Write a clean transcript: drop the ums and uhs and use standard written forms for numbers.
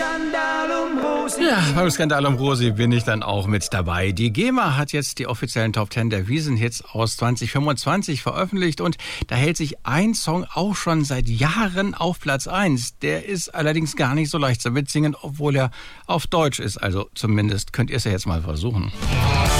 Ja, beim Skandal um Rosi bin ich dann auch mit dabei. Die GEMA hat jetzt die offiziellen Top 10 der Wiesn-Hits aus 2025 veröffentlicht und da hält sich ein Song auch schon seit Jahren auf Platz 1. Der ist allerdings gar nicht so leicht zu mitsingen, obwohl er auf Deutsch ist. Also zumindest könnt ihr es ja jetzt mal versuchen.